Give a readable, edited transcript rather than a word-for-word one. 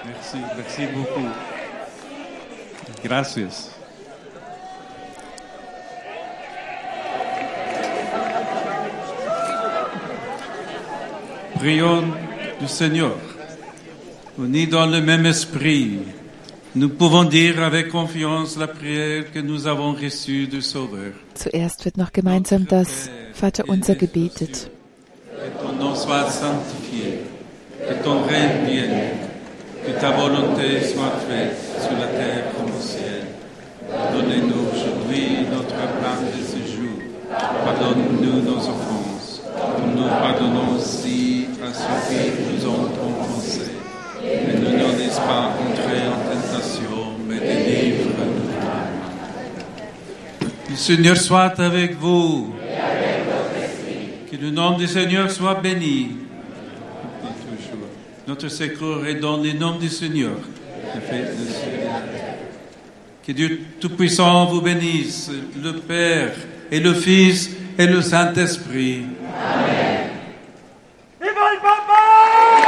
Merci beaucoup. Gracias. Prions du Seigneur. Unis dans le même esprit, nous pouvons dire avec confiance la prière que nous avons reçue du Sauveur. Zuerst wird noch gemeinsam das Vaterunser gebetet. Que ton nom soit sanctifié, que ton règne vienne, que ta volonté soit faite sur la terre comme au ciel. Donnez-nous aujourd'hui notre pain de ce jour. Pardonne-nous nos offenses, comme nous pardonnons aussi à ceux qui nous ont offensés. Et ne nous laisse pas entrer en tentation, mais délivre-nous du mal. Le Seigneur soit avec vous. Et avec votre esprit. Que le nom du Seigneur soit béni. Notre secours est dans le nom du Seigneur. Que Dieu Tout-Puissant vous bénisse, le Père et le Fils et le Saint-Esprit. Amen.